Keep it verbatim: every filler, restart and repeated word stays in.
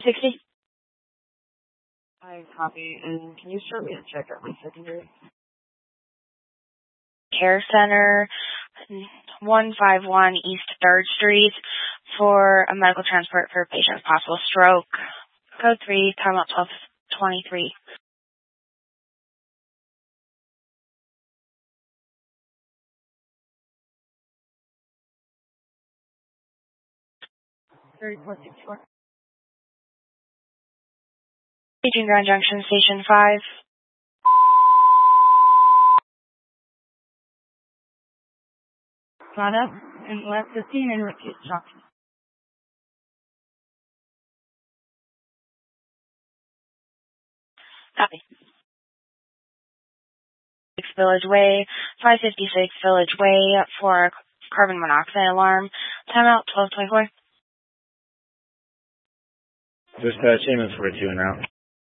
sixty. I copy, and can you start me a check at my secondary? Care Center, one five one East third Street, for a medical transport for a patient with possible stroke. Code three, time out twelve twenty-three. thirty-four sixty-four. Beijing Grand Junction, Station five. Got up and left the scene and refused to talk to me. Copy. Village Way, five fifty-six Village Way, for carbon monoxide alarm. Timeout twelve twenty-four. Dispatch, Amos forty-two en route.